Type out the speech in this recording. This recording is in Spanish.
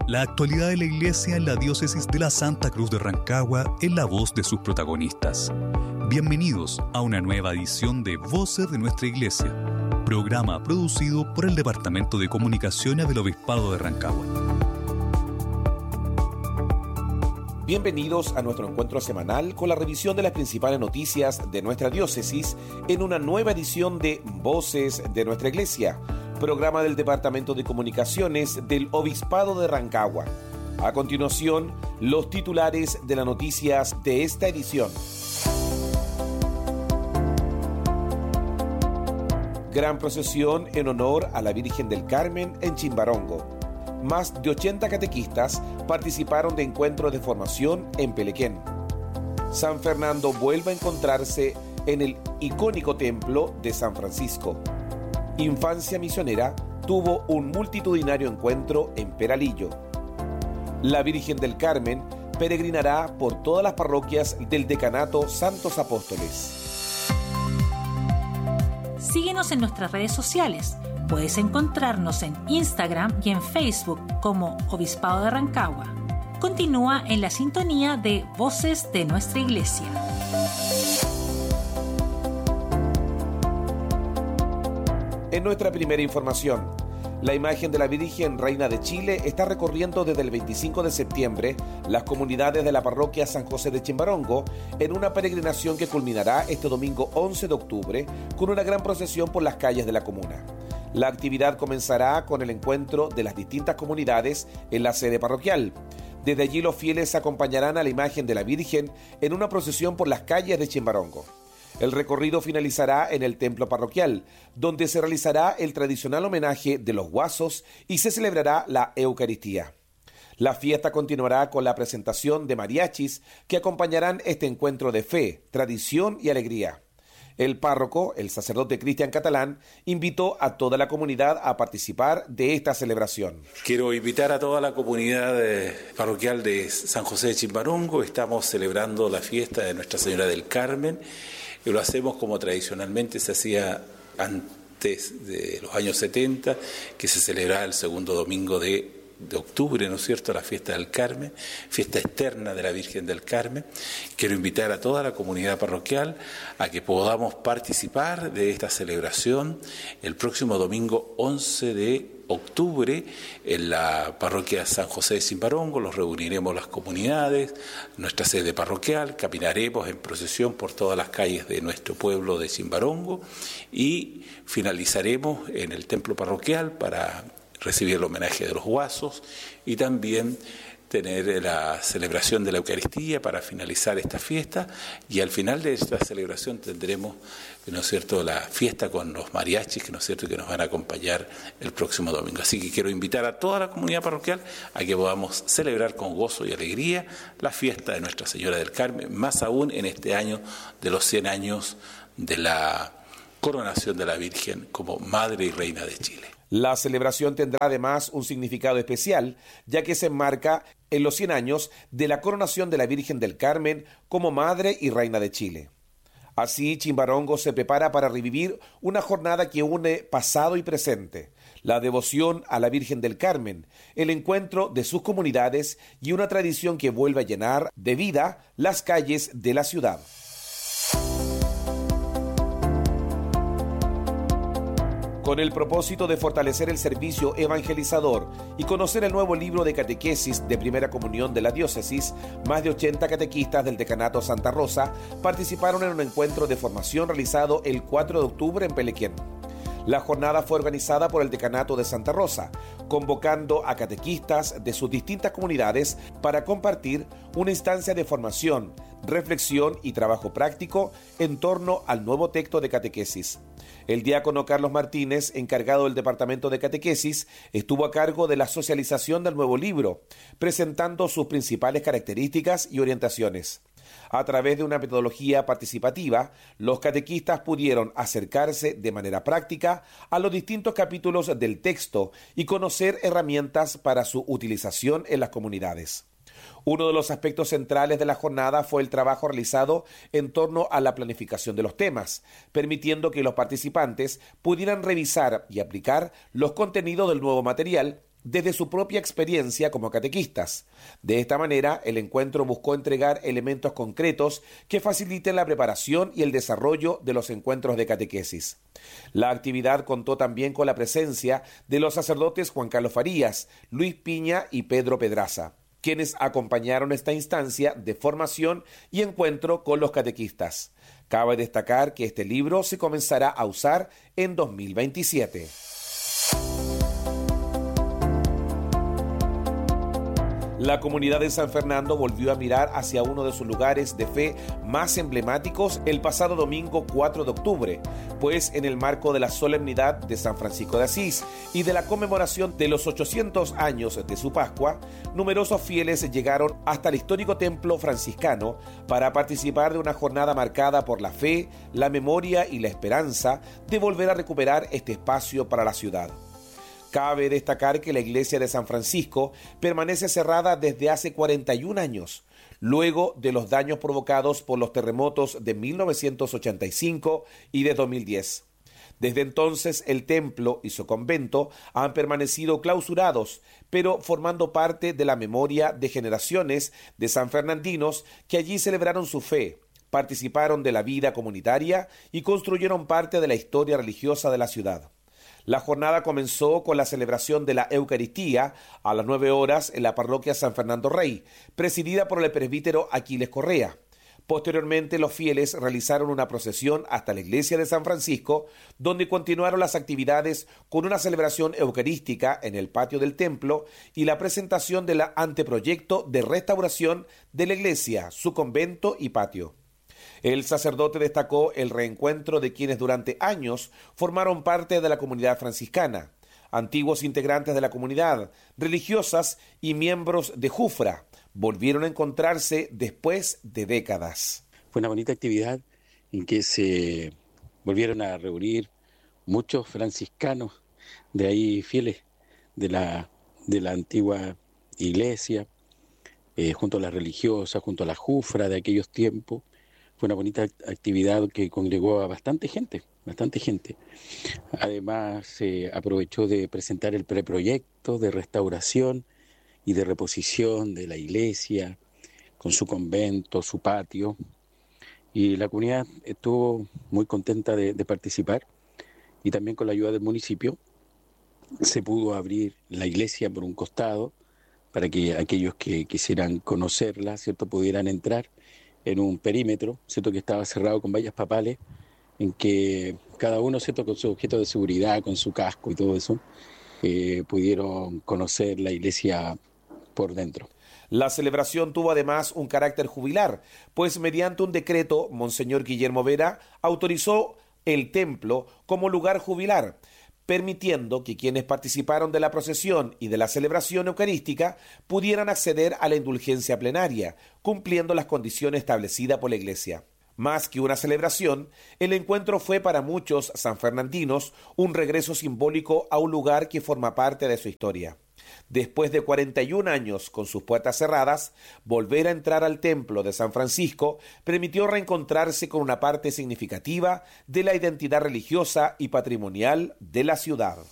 La actualidad de la Iglesia en la diócesis de la Santa Cruz de Rancagua en la voz de sus protagonistas. Bienvenidos a una nueva edición de Voces de Nuestra Iglesia, programa producido por el Departamento de Comunicaciones del Obispado de Rancagua. Bienvenidos a nuestro encuentro semanal con la revisión de las principales noticias de nuestra diócesis en una nueva edición de Voces de Nuestra Iglesia, programa del Departamento de Comunicaciones del Obispado de Rancagua. A continuación, los titulares de las noticias de esta edición. Gran procesión en honor a la Virgen del Carmen en Chimbarongo. Más de 80 catequistas participaron de encuentros de formación en Pelequén. San Fernando vuelve a encontrarse en el icónico templo de San Francisco. Infancia Misionera tuvo un multitudinario encuentro en Peralillo. La Virgen del Carmen peregrinará por todas las parroquias del Decanato Santos Apóstoles. Síguenos en nuestras redes sociales. Puedes encontrarnos en Instagram y en Facebook como Obispado de Rancagua. Continúa en la sintonía de Voces de Nuestra Iglesia. En nuestra primera información, la imagen de la Virgen Reina de Chile está recorriendo desde el 25 de septiembre las comunidades de la parroquia San José de Chimbarongo en una peregrinación que culminará este domingo 11 de octubre con una gran procesión por las calles de la comuna. La actividad comenzará con el encuentro de las distintas comunidades en la sede parroquial. Desde allí los fieles acompañarán a la imagen de la Virgen en una procesión por las calles de Chimbarongo. El recorrido finalizará en el templo parroquial, donde se realizará el tradicional homenaje de los guasos y se celebrará la Eucaristía. La fiesta continuará con la presentación de mariachis que acompañarán este encuentro de fe, tradición y alegría. El párroco, el sacerdote Cristian Catalán, invitó a toda la comunidad a participar de esta celebración. Quiero invitar a toda la comunidad parroquial de San José de Chimbarongo. Estamos celebrando la fiesta de Nuestra Señora del Carmen y lo hacemos como tradicionalmente se hacía antes de los años 70, que se celebraba el segundo domingo de octubre, ¿no es cierto?, la fiesta del Carmen, fiesta externa de la Virgen del Carmen. Quiero invitar a toda la comunidad parroquial a que podamos participar de esta celebración el próximo domingo 11 de octubre en la parroquia San José de Chimbarongo. Los reuniremos las comunidades, nuestra sede parroquial, caminaremos en procesión por todas las calles de nuestro pueblo de Chimbarongo y finalizaremos en el templo parroquial para recibir el homenaje de los guasos y también tener la celebración de la Eucaristía para finalizar esta fiesta, y al final de esta celebración tendremos, ¿no es cierto?, la fiesta con los mariachis, ¿no es cierto?, que nos van a acompañar el próximo domingo. Así que quiero invitar a toda la comunidad parroquial a que podamos celebrar con gozo y alegría la fiesta de Nuestra Señora del Carmen, más aún en este año de los 100 años de la coronación de la Virgen como Madre y Reina de Chile. La celebración tendrá además un significado especial, ya que se enmarca en los 100 años de la coronación de la Virgen del Carmen como Madre y Reina de Chile. Así, Chimbarongo se prepara para revivir una jornada que une pasado y presente, la devoción a la Virgen del Carmen, el encuentro de sus comunidades y una tradición que vuelve a llenar de vida las calles de la ciudad. Con el propósito de fortalecer el servicio evangelizador y conocer el nuevo libro de catequesis de primera comunión de la diócesis, más de 80 catequistas del Decanato Santa Rosa participaron en un encuentro de formación realizado el 4 de octubre en Pelequén. La jornada fue organizada por el Decanato de Santa Rosa, convocando a catequistas de sus distintas comunidades para compartir una instancia de formación, reflexión y trabajo práctico en torno al nuevo texto de catequesis. El diácono Carlos Martínez, encargado del departamento de catequesis, estuvo a cargo de la socialización del nuevo libro, presentando sus principales características y orientaciones. A través de una metodología participativa, los catequistas pudieron acercarse de manera práctica a los distintos capítulos del texto y conocer herramientas para su utilización en las comunidades. Uno de los aspectos centrales de la jornada fue el trabajo realizado en torno a la planificación de los temas, permitiendo que los participantes pudieran revisar y aplicar los contenidos del nuevo material desde su propia experiencia como catequistas. De esta manera, el encuentro buscó entregar elementos concretos que faciliten la preparación y el desarrollo de los encuentros de catequesis. La actividad contó también con la presencia de los sacerdotes Juan Carlos Farías, Luis Piña y Pedro Pedraza, quienes acompañaron esta instancia de formación y encuentro con los catequistas. Cabe destacar que este libro se comenzará a usar en 2027. La comunidad de San Fernando volvió a mirar hacia uno de sus lugares de fe más emblemáticos el pasado domingo 4 de octubre, pues en el marco de la solemnidad de San Francisco de Asís y de la conmemoración de los 800 años de su Pascua, numerosos fieles llegaron hasta el histórico templo franciscano para participar de una jornada marcada por la fe, la memoria y la esperanza de volver a recuperar este espacio para la ciudad. Cabe destacar que la iglesia de San Francisco permanece cerrada desde hace 41 años, luego de los daños provocados por los terremotos de 1985 y de 2010. Desde entonces, el templo y su convento han permanecido clausurados, pero formando parte de la memoria de generaciones de sanfernandinos que allí celebraron su fe, participaron de la vida comunitaria y construyeron parte de la historia religiosa de la ciudad. La jornada comenzó con la celebración de la Eucaristía a las 9 horas en la parroquia San Fernando Rey, presidida por el presbítero Aquiles Correa. Posteriormente, los fieles realizaron una procesión hasta la iglesia de San Francisco, donde continuaron las actividades con una celebración eucarística en el patio del templo y la presentación del anteproyecto de restauración de la iglesia, su convento y patio. El sacerdote destacó el reencuentro de quienes durante años formaron parte de la comunidad franciscana, antiguos integrantes de la comunidad, religiosas y miembros de Jufra, volvieron a encontrarse después de décadas. Fue una bonita actividad en que se volvieron a reunir muchos franciscanos de ahí fieles de la antigua iglesia, junto a las religiosas, junto a la Jufra de aquellos tiempos. Fue una bonita actividad que congregó a bastante gente. Además, se aprovechó de presentar el preproyecto de restauración y de reposición de la iglesia, con su convento, su patio. Y la comunidad estuvo muy contenta de participar, y también con la ayuda del municipio se pudo abrir la iglesia por un costado para que aquellos que quisieran conocerla, ¿cierto?, pudieran entrar en un perímetro, ¿cierto?, que estaba cerrado con vallas papales, en que cada uno, ¿cierto?, con su objeto de seguridad, con su casco y todo eso, pudieron conocer la iglesia por dentro. La celebración tuvo además un carácter jubilar, pues mediante un decreto, Monseñor Guillermo Vera autorizó el templo como lugar jubilar, permitiendo que quienes participaron de la procesión y de la celebración eucarística pudieran acceder a la indulgencia plenaria, cumpliendo las condiciones establecidas por la Iglesia. Más que una celebración, el encuentro fue para muchos sanfernandinos un regreso simbólico a un lugar que forma parte de su historia. Después de 41 años con sus puertas cerradas, volver a entrar al templo de San Francisco permitió reencontrarse con una parte significativa de la identidad religiosa y patrimonial de la ciudad.